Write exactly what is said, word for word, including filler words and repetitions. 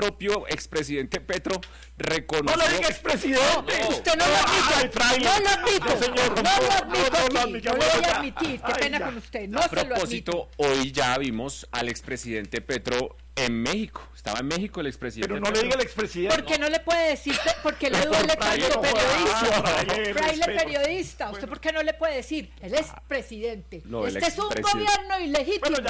propio expresidente Petro reconoció... ¡No le diga expresidente! No, usted no lo admite. Ay, no lo admito. No, señor, no, no, lo admito. no, no, aquí. no, No lo voy a admitir. Qué Ay, pena ya. con usted. No A se lo admito. propósito, hoy ya vimos al expresidente Petro en México. Estaba en México el expresidente Pero no Petro. le diga el expresidente. ¿Por qué no le puede decir? Porque le Por duele fraile, tanto no, periodista. fraile, Fraile respeto. periodista. ¿Usted por qué no le puede decir? Él es presidente. No, el Este es un expresidente. gobierno ilegítimo. Bueno,